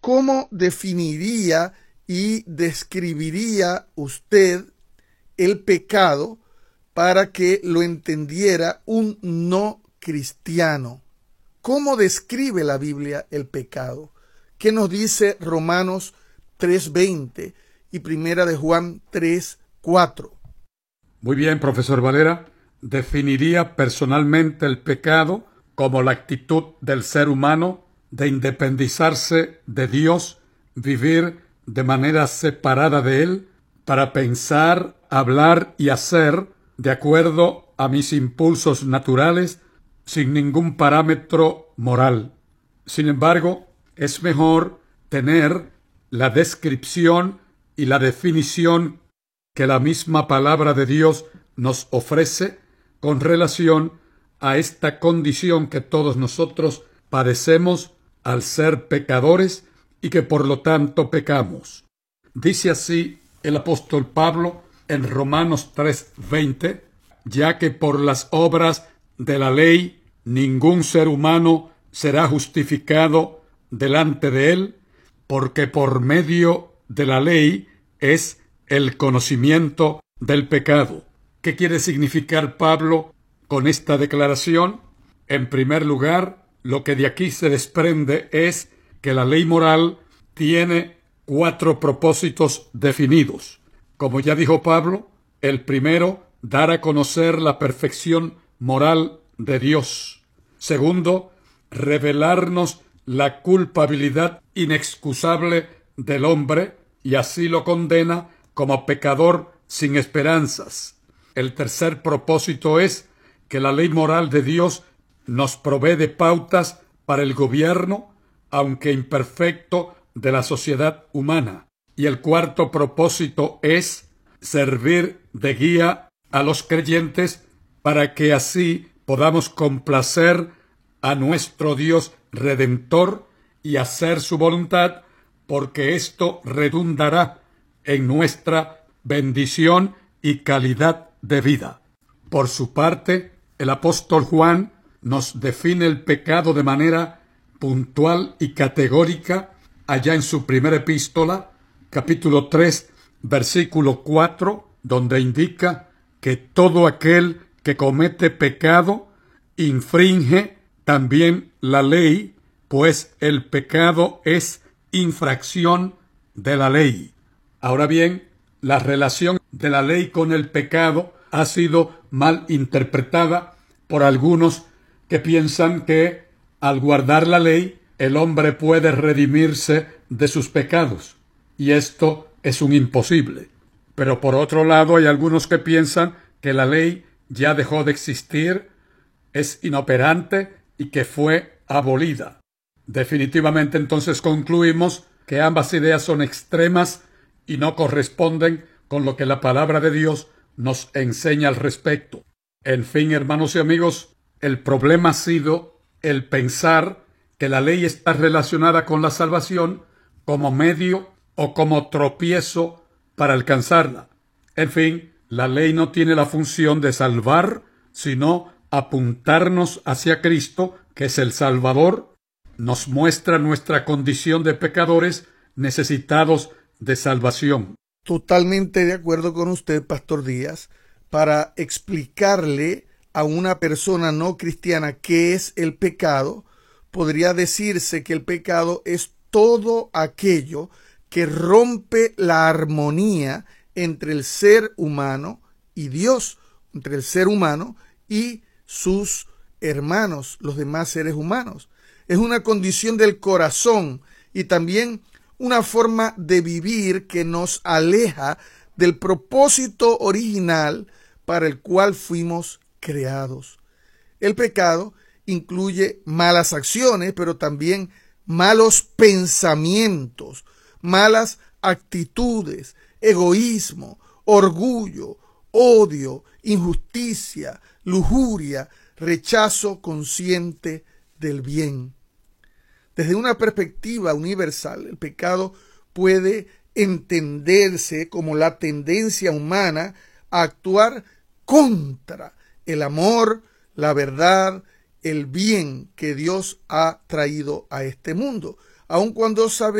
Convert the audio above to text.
¿cómo definiría y describiría usted el pecado para que lo entendiera un no cristiano? ¿Cómo describe la Biblia el pecado? ¿Qué nos dice Romanos 3:20 y Primera de Juan 3:4? Muy bien, profesor Valera. Definiría personalmente el pecado como la actitud del ser humano de independizarse de Dios, vivir de manera separada de Él, para pensar, hablar y hacer de acuerdo a mis impulsos naturales, sin ningún parámetro moral. Sin embargo, es mejor tener la descripción y la definición que la misma palabra de Dios nos ofrece con relación a esta condición que todos nosotros padecemos al ser pecadores y que por lo tanto pecamos. Dice así el apóstol Pablo en Romanos 3:20, ya que por las obras de la ley ningún ser humano será justificado delante de él, porque por medio de la ley es el conocimiento del pecado. ¿Qué quiere significar Pablo con esta declaración? En primer lugar, lo que de aquí se desprende es que la ley moral tiene 4 propósitos definidos. Como ya dijo Pablo, el primero, dar a conocer la perfección moral de Dios. Segundo, revelarnos la culpabilidad inexcusable del hombre y así lo condena como pecador sin esperanzas. El tercer propósito es que la ley moral de Dios nos provee de pautas para el gobierno, aunque imperfecto, de la sociedad humana. Y el cuarto propósito es servir de guía a los creyentes para que así podamos complacer a nuestro Dios Redentor y hacer su voluntad, porque esto redundará en nuestra bendición y calidad de vida. Por su parte, el apóstol Juan nos define el pecado de manera puntual y categórica allá en su primera epístola, capítulo 3, versículo 4, donde indica que todo aquel que comete pecado infringe también la ley, pues el pecado es infracción de la ley. Ahora bien, la relación de la ley con el pecado ha sido mal interpretada por algunos que piensan que al guardar la ley el hombre puede redimirse de sus pecados, y esto es un imposible. Pero por otro lado hay algunos que piensan que la ley ya dejó de existir, es inoperante y que fue abolida. Definitivamente entonces concluimos que ambas ideas son extremas y no corresponden con lo que la palabra de Dios nos enseña al respecto. En fin, hermanos y amigos, el problema ha sido el pensar que la ley está relacionada con la salvación como medio o como tropiezo para alcanzarla. En fin, la ley no tiene la función de salvar, sino apuntarnos hacia Cristo, que es el Salvador, nos muestra nuestra condición de pecadores necesitados de salvación. Totalmente de acuerdo con usted, Pastor Díaz. Para explicarle a una persona no cristiana qué es el pecado, podría decirse que el pecado es todo aquello que rompe la armonía entre el ser humano y Dios, entre el ser humano y sus hermanos, los demás seres humanos. Es una condición del corazón y también una forma de vivir que nos aleja del propósito original para el cual fuimos creados. El pecado incluye malas acciones, pero también malos pensamientos, malas actitudes, egoísmo, orgullo, odio, injusticia, lujuria, rechazo consciente del bien. Desde una perspectiva universal, el pecado puede entenderse como la tendencia humana a actuar contra el amor, la verdad, el bien que Dios ha traído a este mundo, aun cuando sabemos